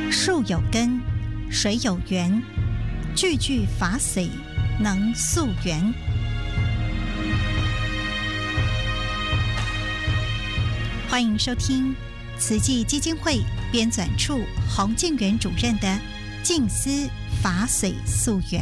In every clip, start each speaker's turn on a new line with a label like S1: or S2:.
S1: 树有根，水有源，句句法髓能溯源。欢迎收听慈济基金会编纂处洪敬元主任的《静思法髓溯源》。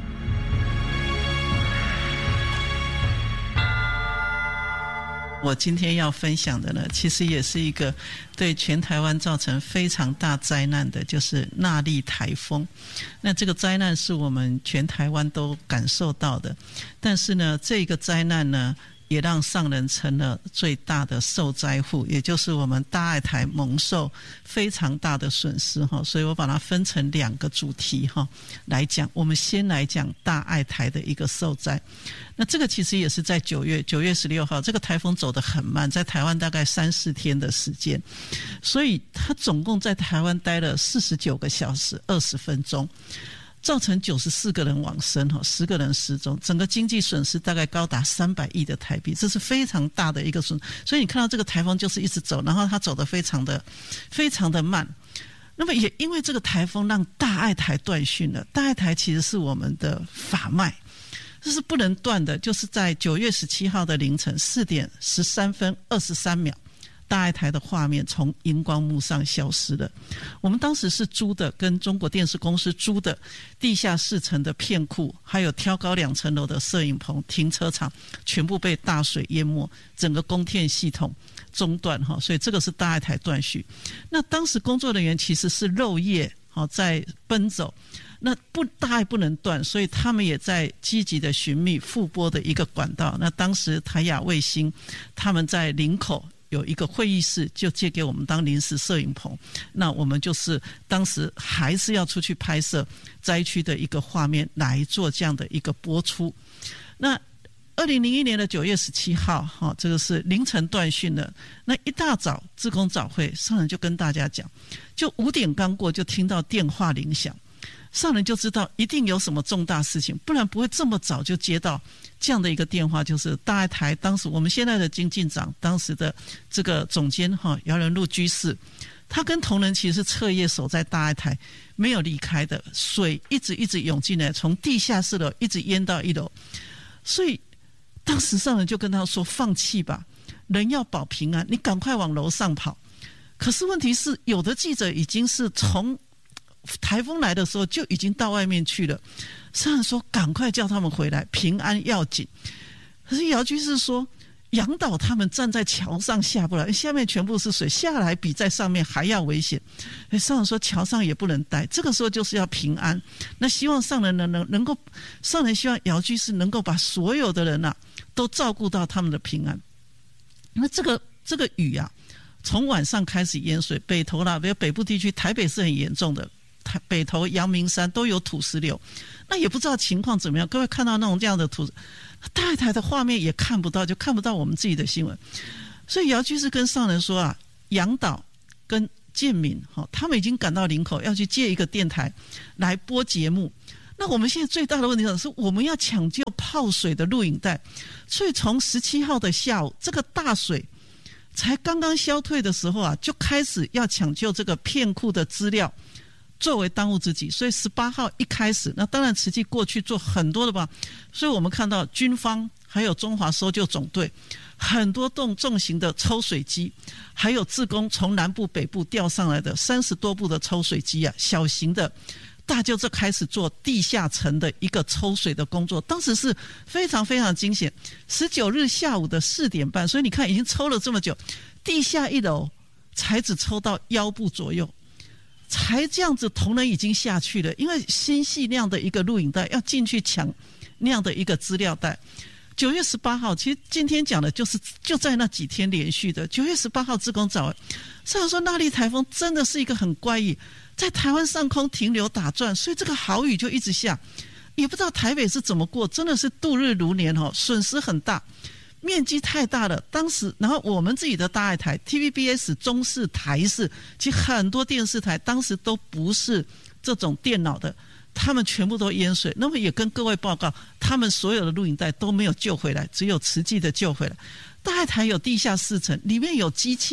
S2: 我今天要分享的呢，其实也是一个对全台湾造成非常大灾难的，就是纳莉台风。那这个灾难是我们全台湾都感受到的，但是呢，这个灾难呢，也让上人成了最大的受灾户，也就是我们大爱台蒙受非常大的损失，所以我把它分成两个主题来讲。我们先来讲大爱台的一个受灾。那这个其实也是在9月16号，这个台风走得很慢，在台湾大概3-4天的时间，所以它总共在台湾待了49个小时20分钟，造成94个人往生，10个人失踪，整个经济损失大概高达300亿的台币，这是非常大的一个损失。所以你看到这个台风就是一直走，然后它走得非常的慢。那么也因为这个台风让大爱台断讯了。大爱台其实是我们的法脉，这是不能断的，就是在9月17号的凌晨4点13分23秒，大爱台的画面从荧光幕上消失了。我们当时是租的，跟中国电视公司租的地下4层的片库，还有挑高2层楼的摄影棚、停车场，全部被大水淹没，整个供电系统中断，所以这个是大爱台断续。那当时工作人员其实是漏夜在奔走，那大爱不能断，所以他们也在积极的寻觅复播的一个管道。那当时台亚卫星他们在林口有一个会议室，就借给我们当临时摄影棚。那我们就是当时还是要出去拍摄灾区的一个画面，来做这样的一个播出。那2001年的9月17号，这个是凌晨断讯了。那一大早志工早会，上人就跟大家讲，就5点刚过就听到电话铃响，上人就知道一定有什么重大事情，不然不会这么早就接到这样的一个电话。就是大爱台当时我们现在的经进长，当时的这个总监姚仁禄居士，他跟同仁其实是彻夜守在大爱台，没有离开的。水一直涌进来，从地下4楼一直淹到1楼，所以当时上人就跟他说，放弃吧，人要保平安，你赶快往楼上跑。可是问题是，有的记者已经是从台风来的时候就已经到外面去了，上人说赶快叫他们回来，平安要紧。可是姚居士说，杨导他们站在桥上下不来，下面全部是水，下来比在上面还要危险。上人说桥上也不能待，这个时候就是要平安。那希望上人能够，上人希望姚居士能够把所有的人都照顾到他们的平安。那这个雨从晚上开始淹水，北投比如北部地区，台北是很严重的，北投、阳明山都有土石流，那也不知道情况怎么样。各位看到那种这样的土，大爱台的画面也看不到，就看不到我们自己的新闻。所以姚居士跟上人说杨导跟建民他们已经赶到林口，要去借一个电台来播节目。那我们现在最大的问题是，我们要抢救泡水的录影带，所以从17号的下午，这个大水才刚刚消退的时候就开始要抢救这个片库的资料，作为当务之急。所以18号一开始，那当然慈济过去做很多的吧，所以我们看到军方还有中华搜救总队很多重型的抽水机，还有志工从南部北部调上来的30多部的抽水机小型的，大就这开始做地下层的一个抽水的工作，当时是非常非常惊险。19日下午的4点半，所以你看已经抽了这么久，地下1楼才只抽到腰部左右，才这样子，同仁已经下去了。因为心系那样的一个录影带要进去抢那样的一个资料带。9月18号，其实今天讲的就在那几天连续的。9月18号志工早会，上人说纳莉台风真的是一个很怪异，在台湾上空停留打转，所以这个好雨就一直下，也不知道台北是怎么过，真的是度日如年损失很大，面积太大了。当时然后我们自己的大爱台 TVBS 中视台视，其实很多电视台当时都不是这种电脑的，他们全部都淹水。那么也跟各位报告，他们所有的录影带都没有救回来，只有慈济的救回来。大爱台有地下4层，里面有机器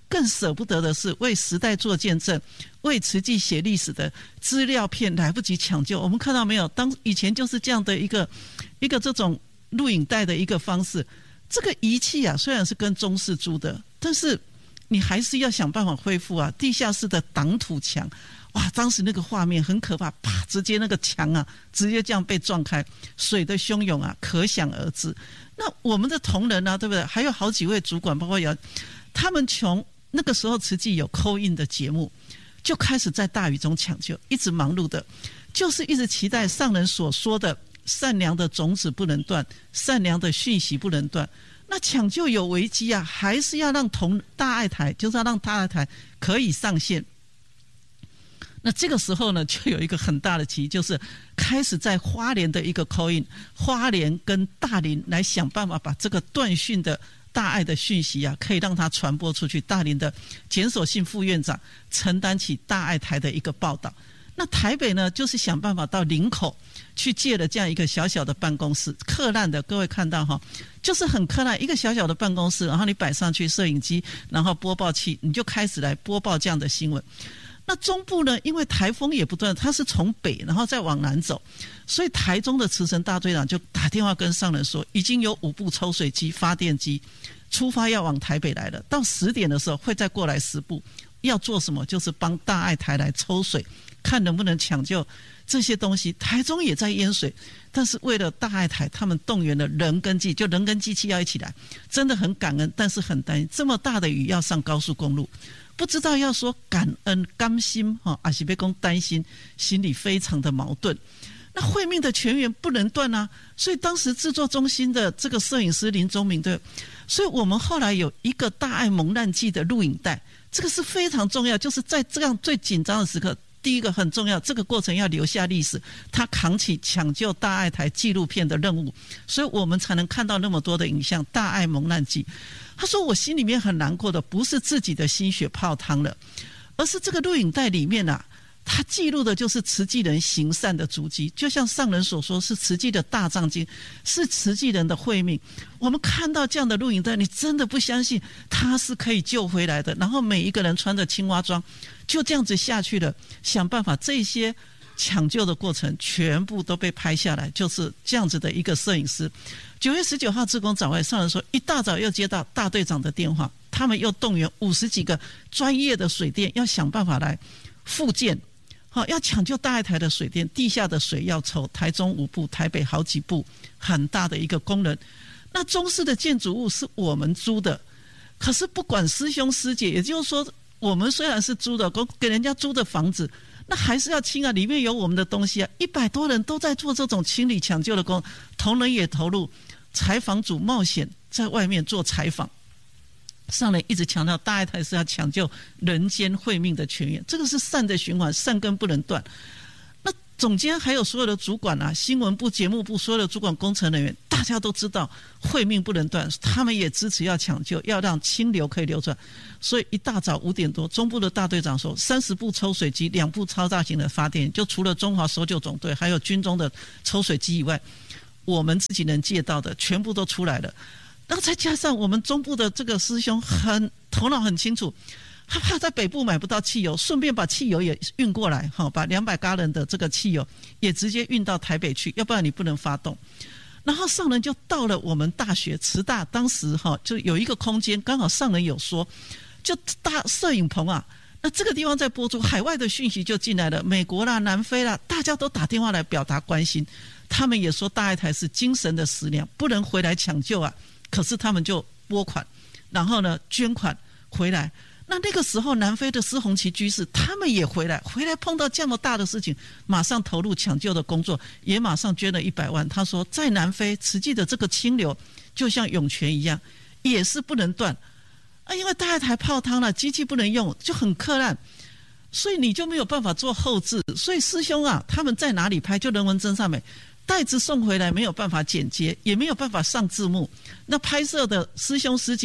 S2: 更舍不得的是为时代做见证，为慈济写历史的资料片来不及抢救。我们看到没有，以前就是这样的一个这种录影带的一个方式。这个仪器啊，虽然是跟中视租的，但是你还是要想办法恢复啊。地下室的挡土墙，哇，当时那个画面很可怕，啪，直接那个墙啊，直接这样被撞开，水的汹涌啊，可想而知。那我们的同仁啊，对不对？还有好几位主管，包括他们从那个时候慈济有 call in 的节目，就开始在大雨中抢救，一直忙碌的，就是一直期待上人所说的善良的种子不能断，善良的讯息不能断。那抢救有危机啊，还是要让大爱台，就是要让大爱台可以上线。那这个时候呢，就有一个很大的奇迹，就是开始在花莲的一个 call in， 花莲跟大林来想办法把这个断讯的大爱的讯息啊，可以让它传播出去。大林的检所信副院长承担起大爱台的一个报道。那台北呢，就是想办法到林口去借了这样一个小小的办公室，客烂的，各位看到哈，就是很客烂，一个小小的办公室，然后你摆上去摄影机，然后播报器，你就开始来播报这样的新闻。那中部呢，因为台风也不断，它是从北然后再往南走，所以台中的慈诚大队长就打电话跟上人说，已经有5部抽水机、发电机出发要往台北来了，到10点的时候会再过来10部，要做什么？就是帮大爱台来抽水，看能不能抢救这些东西。台中也在淹水，但是为了大爱台，他们动员了人跟机，就人跟机器要一起来，真的很感恩，但是很担心这么大的雨要上高速公路，不知道要说感恩甘心还是被公担心，心里非常的矛盾。那慧命的全员不能断啊，所以当时制作中心的这个摄影师林宗明，对，所以我们后来有一个大爱蒙难记的录影带，这个是非常重要，就是在这样最紧张的时刻，第一个很重要，这个过程要留下历史，他扛起抢救大爱台纪录片的任务，所以我们才能看到那么多的影像。大爱蒙难记，他说我心里面很难过的不是自己的心血泡汤了，而是这个录影带里面啊，他记录的就是慈济人行善的足迹，就像上人所说，是慈济的大藏经，是慈济人的慧命。我们看到这样的录影带，你真的不相信他是可以救回来的，然后每一个人穿着青蛙装就这样子下去了，想办法这些抢救的过程全部都被拍下来，就是这样子的一个摄影师。9月19号志工早会，上人说一大早又接到大队长的电话，他们又动员50几个专业的水电，要想办法来复建，要抢救大爱台的水电，地下的水要抽，台中5部，台北好几部，很大的一个工人。那中式的建筑物是我们租的，可是不管师兄师姐，也就是说我们虽然是租的，给人家租的房子，那还是要清啊，里面有我们的东西啊。100多人都在做这种清理抢救的工，同仁也投入，采访组冒险在外面做采访。上人一直强调大爱台是要抢救人间慧命的全员，这个是善的循环，善根不能断。那总监还有所有的主管啊，新闻部、节目部所有的主管、工程人员，大家都知道慧命不能断，他们也支持要抢救，要让清流可以流转。所以一大早5点多，中部的大队长说30部抽水机，2部超大型的发电，就除了中华搜救总队还有军中的抽水机以外，我们自己能借到的全部都出来了。然后再加上我们中部的这个师兄头脑很清楚，他怕在北部买不到汽油，顺便把汽油也运过来，把200加仑的这个汽油也直接运到台北去，要不然你不能发动。然后上人就到了我们大学慈大，当时就有一个空间，刚好上人有说，就大摄影棚啊，那这个地方在播出，海外的讯息就进来了，美国啦、南非啦，大家都打电话来表达关心。他们也说大爱台是精神的食粮，不能回来抢救啊。可是他们就拨款，然后呢捐款回来。那个时候南非的施洪奇居士他们也回来碰到这么大的事情，马上投入抢救的工作，也马上捐了100万。他说在南非慈济的这个清流就像涌泉一样，也是不能断啊，因为大爱台泡汤了，机器不能用，就很克难，所以你就没有办法做后制。所以师兄啊，他们在哪里拍就人文真善美，袋子送回来没有办法剪接，也没有办法上字幕，那拍摄的师兄师姐啊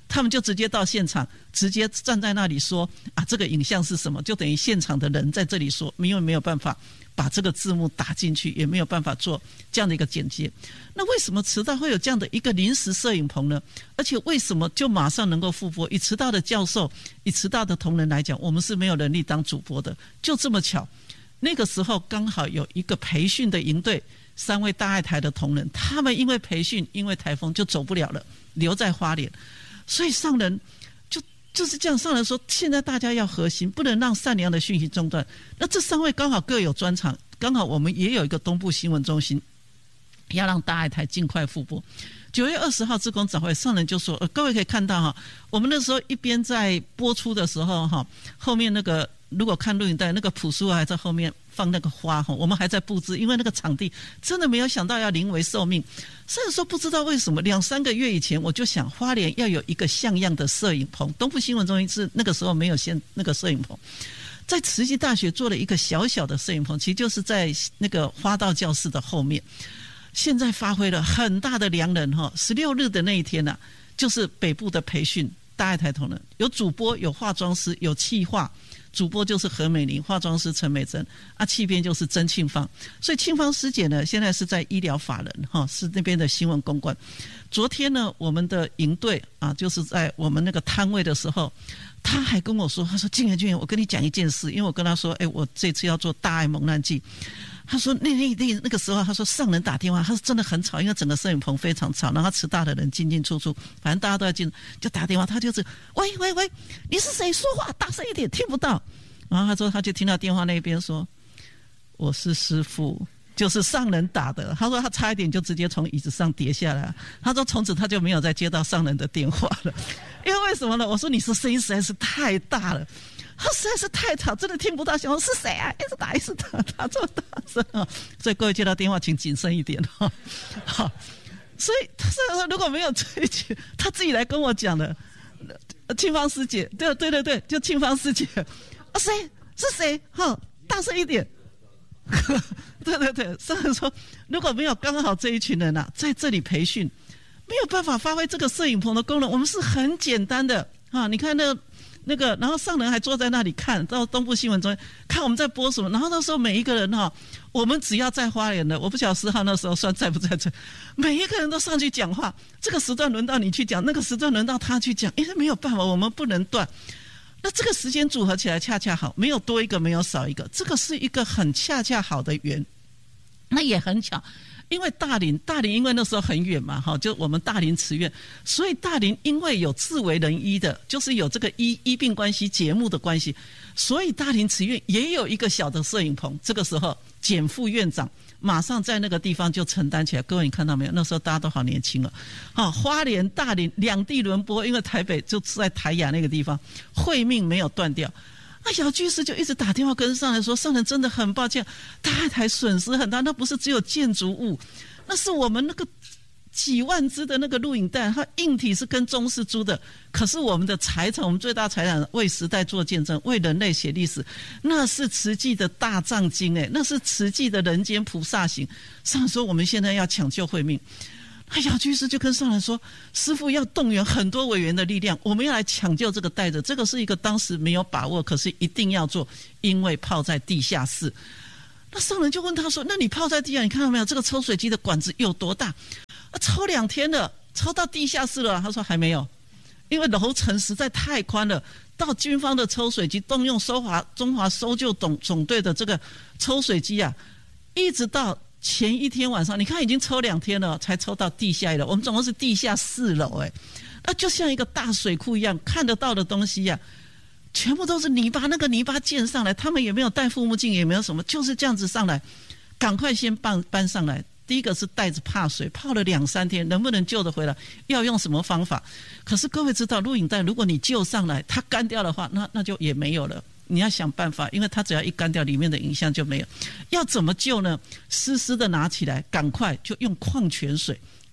S2: 他们就直接到现场，直接站在那里说啊，这个影像是什么，就等于现场的人在这里说，因为没有办法把这个字幕打进去，也没有办法做这样的一个剪接。那为什么慈大会有这样的一个临时摄影棚呢？而且为什么就马上能够复播？以慈大的教授，以慈大的同仁来讲，我们是没有能力当主播的，就这么巧，那个时候刚好有一个培训的营队，3位大爱台的同仁，他们因为培训，因为台风就走不了了，留在花莲，所以上人就是这样，上人说，现在大家要核心，不能让善良的讯息中断。那这3位刚好各有专长，刚好我们也有一个东部新闻中心，要让大爱台尽快复播。9月20号志工早会，上人就说，各位可以看到哈，我们那时候一边在播出的时候哈，后面那个如果看录影带，那个朴树还在后面放那个花，我们还在布置，因为那个场地真的没有想到要临危受命。虽然说不知道为什么2-3个月以前我就想花莲要有一个像样的摄影棚，东部新闻中心是那个时候没有那个摄影棚，在慈济大学做了一个小小的摄影棚，其实就是在那个花道教室的后面。现在发挥了很大的良能，16日的那一天啊，就是北部的培训，大爱台同仁有主播，有化妆师，有企划。主播就是何美玲，化妆师陈美珍，企编就是曾庆芳。所以庆芳师姐呢，现在是在医疗法人是那边的新闻公关。昨天呢，我们的营队就是在我们那个摊位的时候，他还跟我说，他说静妍，我跟你讲一件事，因为我跟他说，我这次要做大爱蒙难记。他说那个时候，他说上人打电话，他说真的很吵，因为整个摄影棚非常吵，然后慈大的人进进出出，反正大家都在进，就打电话，他就是喂，你是谁？说话大声一点，听不到。然后他说他就听到电话那边说，我是师父，就是上人打的。他说他差一点就直接从椅子上跌下来。他说从此他就没有再接到上人的电话了，因为什么呢？我说你是声音实在是太大了。他实在是太吵，真的听不到。想说是谁啊？一直打这么大声啊！所以各位接到电话请谨慎一点哈。好，所以他说如果没有这一句，他自己来跟我讲的。庆芳师姐，对，就庆芳师姐。谁是谁？大声一点。对，上人说如果没有刚好这一群人在这里培训，没有办法发挥这个摄影棚的功能。我们是很简单的你看那个，然后上人还坐在那里看到东部新闻中看我们在播什么，然后那时候每一个人我们只要在花莲的，我不晓得4号那时候算在不在这，每一个人都上去讲话，这个时段轮到你去讲，那个时段轮到他去讲，因为没有办法，我们不能断。那这个时间组合起来恰恰好，没有多一个，没有少一个，这个是一个很恰恰好的缘。那也很巧，因为大林因为那时候很远嘛，就我们大林慈院，所以大林因为有自为人医的，就是有这个医病关系节目的关系，所以大林慈院也有一个小的摄影棚。这个时候简副院长马上在那个地方就承担起来。各位你看到没有？那时候大家都好年轻花莲大林两地轮播，因为台北就是在台雅那个地方，会命没有断掉。小居士就一直打电话跟上人说，上人真的很抱歉，大爱台损失很大，那不是只有建筑物，那是我们那个几万只的那个录影带，它硬体是跟中视租的，可是我们的财产，我们最大财产为时代做见证，为人类写历史，那是慈济的大藏经那是慈济的人间菩萨行。上人说我们现在要抢救慧命，小居士就跟上人说，师父要动员很多委员的力量，我们要来抢救这个袋子，这个是一个当时没有把握，可是一定要做，因为泡在地下室。那上人就问他说，那你泡在地下，你看到没有这个抽水机的管子有多大？抽2天了，抽到地下室了。他说还没有，因为楼层实在太宽了，到军方的抽水机动用中华搜救总队的这个抽水机一直到前一天晚上，你看已经抽2天了，才抽到地下1楼。我们总共是地下4楼那就像一个大水库一样，看得到的东西全部都是泥巴，那个泥巴溅上来，他们也没有戴护目镜，也没有什么，就是这样子上来，赶快先搬上来。第一个是带着怕水，泡了2-3天，能不能救得回来？要用什么方法？可是各位知道，录影带如果你救上来，它干掉的话，那就也没有了。你要想办法，因为它只要一干掉，里面的影像就没有。要怎么救呢？湿湿的拿起来，赶快就用矿泉水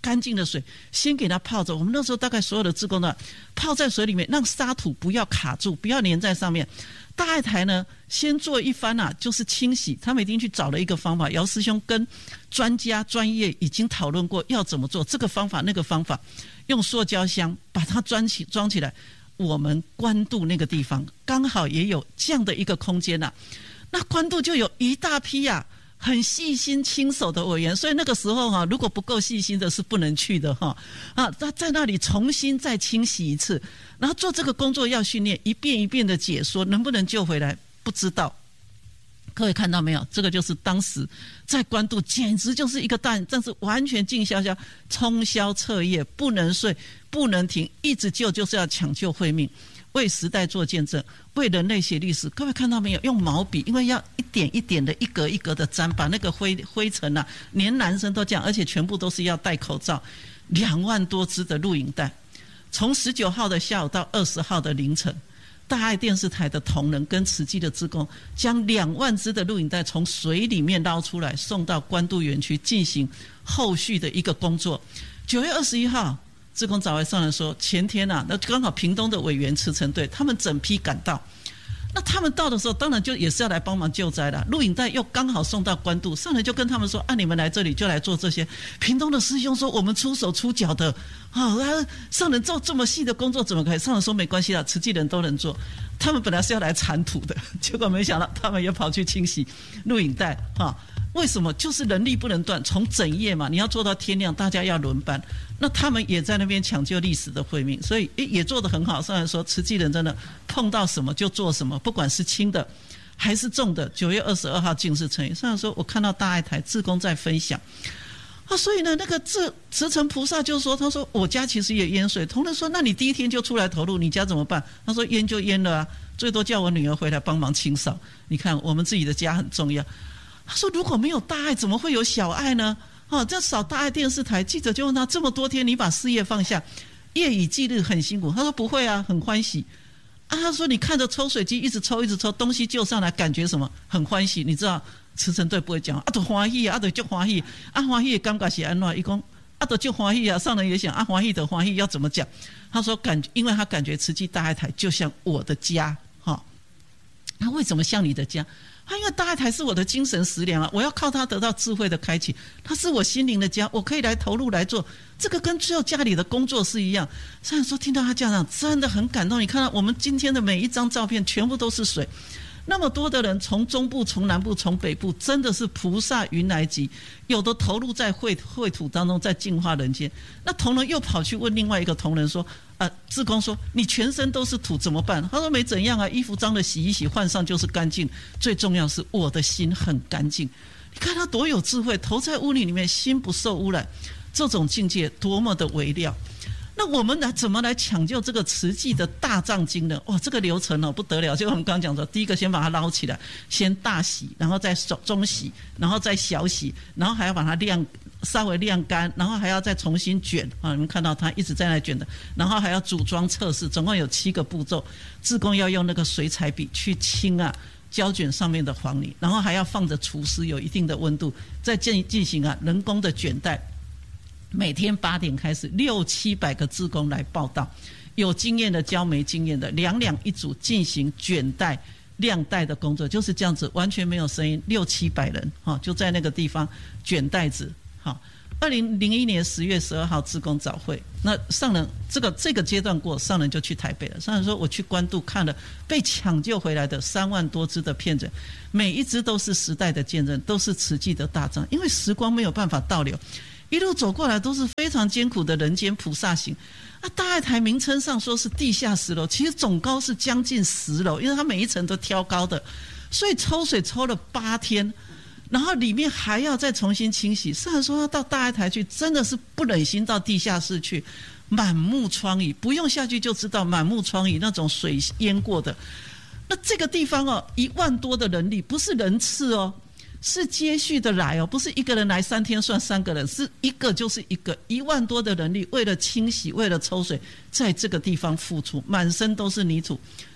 S2: 干净的水先给它泡着。我们那时候大概所有的志工呢，泡在水里面，让沙土不要卡住，不要粘在上面。大爱台呢，先做一番就是清洗。他们已经去找了一个方法，姚师兄跟专家专业已经讨论过要怎么做，这个方法那个方法，用塑胶箱把它装起来。我们关渡那个地方刚好也有这样的一个空间那关渡就有一大批很细心亲手的委员，所以那个时候如果不够细心的是不能去的他在那里重新再清洗一次，然后做这个工作要训练，一遍一遍的解说，能不能救回来不知道。各位看到没有？这个就是当时在关渡简直就是一个大人，但是完全尽宵宵，通宵彻夜，不能睡不能停，一直救，就是要抢救慧命，为时代做见证，为人类写历史。各位看到没有？用毛笔，因为要一点一点的一格一格的沾，把那个灰尘连男生都这样，而且全部都是要戴口罩。2万多支的录影带，从19号的下午到20号的凌晨，大爱电视台的同仁跟慈济的志工将2万支的录影带从水里面捞出来，送到关渡园区进行后续的一个工作。9月21号志工早会上来说，前天那刚好屏东的委员慈诚队他们整批赶到，那他们到的时候当然就也是要来帮忙救灾啦，录影带又刚好送到关渡，上来就跟他们说你们来这里就来做这些。屏东的师兄说我们出手出脚的上人做这么细的工作怎么可以？上人说没关系啦，慈济人都能做。他们本来是要来铲土的，结果没想到他们也跑去清洗录影带为什么？就是人力不能断，从整夜嘛，你要做到天亮，大家要轮班。那他们也在那边抢救历史的慧命，所以也做得很好。上来说，慈济人真的碰到什么就做什么，不管是轻的还是重的。9月22号净世成也，上来说，我看到大爱台志工在分享所以呢，那个慈诚菩萨就说，他说我家其实也淹水。同仁说，那你第一天就出来投入，你家怎么办？他说淹就淹了最多叫我女儿回来帮忙清扫。你看我们自己的家很重要。他说如果没有大爱怎么会有小爱呢？这扫大爱电视台，记者就问他，这么多天你把事业放下，夜以继日很辛苦。他说不会很欢喜他说你看着抽水机一直抽东西就上来，感觉什么？很欢喜。你知道慈诚队不会讲就欢喜就就欢喜欢喜的感觉是安怎？他说就欢喜上人也想欢喜的欢喜要怎么讲？他说因为他感觉慈济大爱台就像我的家他为什么像你的家？因为大爱台是我的精神食粮我要靠它得到智慧的开启，它是我心灵的家，我可以来投入来做，这个跟做家里的工作是一样。虽然说听到他家长真的很感动，你看到我们今天的每一张照片全部都是水，那么多的人从中部从南部从北部，真的是菩萨云来集，有的投入在秽土当中在净化人间。那同仁又跑去问另外一个同仁说志工说你全身都是土怎么办？他说没怎样衣服脏了洗一洗换上就是干净，最重要是我的心很干净。你看他多有智慧，投在污泥里面心不受污染，这种境界多么的微料。那我们怎么来抢救这个慈济的大藏经呢？这个流程不得了，就我们刚刚讲说，第一个先把它捞起来，先大洗，然后再中洗，然后再小洗，然后还要把它稍微晾干，然后还要再重新卷你们看到它一直在那卷的，然后还要组装测试，总共有7个步骤。志工要用那个水彩笔去清胶卷上面的黄泥，然后还要放着除湿，有一定的温度，再进行人工的卷带。每天8点开始，600-700个志工来报到，有经验的教没经验的，2两一组进行卷带晾带的工作，就是这样子，完全没有声音，600-700人就在那个地方卷带子。2001年10月12号志工早会，那上人这个阶段过，上人就去台北了。上人说我去关渡看了被抢救回来的3万多只的片子，每一只都是时代的见证，都是慈济的大藏，因为时光没有办法倒流，一路走过来都是非常艰苦的人间菩萨行。大爱台名称上说是地下10楼，其实总高是将近10楼，因为它每一层都挑高的，所以抽水抽了8天，然后里面还要再重新清洗。虽然说要到大爱台去，真的是不忍心到地下室去，满目疮痍，不用下去就知道满目疮痍，那种水淹过的。那这个地方1万多的人力，不是人次是接续的来不是一个人来3天算3个人，是一个就是一个，1万多的人力为了清洗为了抽水，在这个地方付出，满身都是泥土。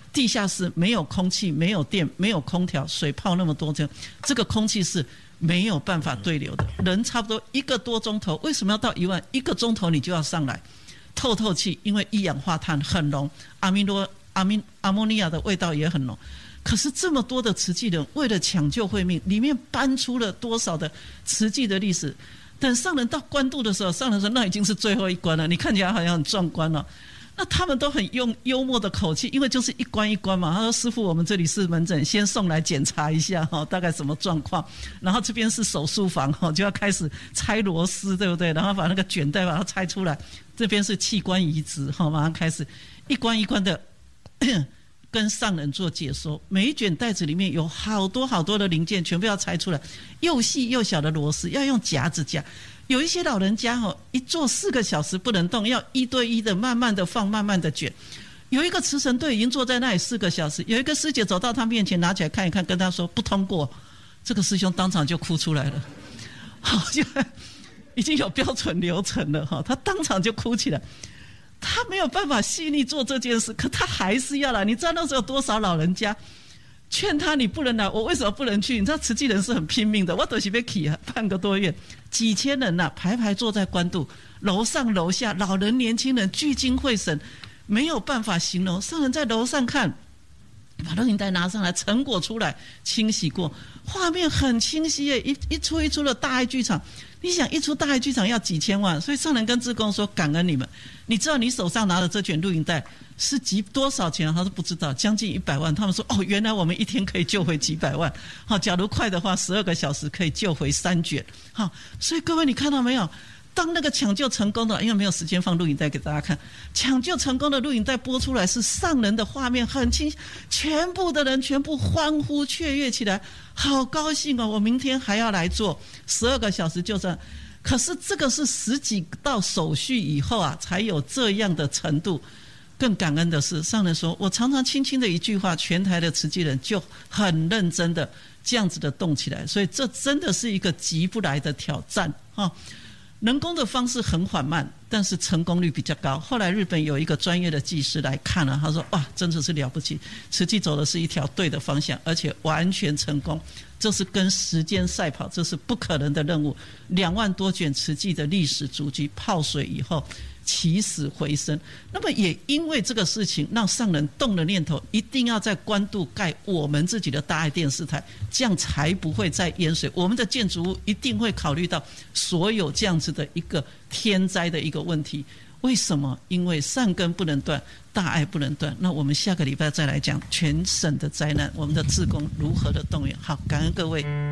S2: 地下室没有空气、没有电、没有空调，水泡那么多，这个空气是没有办法对流的。人差不多1个多钟头，为什么要到1万？1个钟头你就要上来透气，因为一氧化碳很浓，阿莫尼亚的味道也很浓。可是这么多的慈济人为了抢救慧命，里面搬出了多少的慈济的历史。等上人到官渡的时候，上人说那已经是最后一关了，你看起来好像很壮观了。那他们都很用幽默的口气，因为就是一关一关嘛。他说师父，我们这里是门诊，先送来检查一下大概什么状况，然后这边是手术房就要开始拆螺丝，对不对？然后把那个卷带把它拆出来，这边是器官移植马上开始一关一关的跟上人做解说。每一卷袋子里面有好多好多的零件，全部要拆出来，又细又小的螺丝要用夹子夹。有一些老人家一坐4个小时不能动，要1对1的慢慢的放，慢慢的卷。有一个慈神队已经坐在那里4个小时，有一个师姐走到他面前拿起来看一看，跟他说不通过，这个师兄当场就哭出来了。就已经有标准流程了他当场就哭起来。他没有办法细腻做这件事，可他还是要来。你知道那时候有多少老人家劝他你不能来，我为什么不能去？你知道慈济人是很拼命的，我就是要去半个多月，几千人排排坐在官渡，楼上楼下老人年轻人聚精会神，没有办法形容。上人在楼上看，把录影带拿上来，成果出来，清洗过，画面很清晰耶，一出一出的大爱剧场。你想一出大爱剧场要几千万，所以上人跟志工说感恩你们。你知道你手上拿的这卷录影带是多少钱？他说不知道，将近100万。他们说原来我们一天可以救回几百万。假如快的话12个小时可以救回3卷。所以各位你看到没有？当那个抢救成功的，因为没有时间放录影带给大家看，抢救成功的录影带播出来是上人的画面很清晰，全部的人全部欢呼雀跃起来，好高兴我明天还要来做12个小时就算。可是这个是10几道手续以后才有这样的程度。更感恩的是上人说，我常常轻轻的一句话，全台的慈济人就很认真的这样子的动起来。所以这真的是一个急不来的挑战人工的方式很缓慢，但是成功率比较高。后来日本有一个专业的技师来看了，他说哇，真的是了不起，慈济走的是一条对的方向，而且完全成功。这是跟时间赛跑，这是不可能的任务。2万多卷慈济的历史足迹泡水以后起死回生。那么也因为这个事情，让上人动了念头，一定要在官渡盖我们自己的大爱电视台，这样才不会再淹水。我们的建筑物一定会考虑到所有这样子的一个天灾的一个问题。为什么？因为善根不能断，大爱不能断。那我们下个礼拜再来讲全省的灾难，我们的志工如何的动员。好，感恩各位。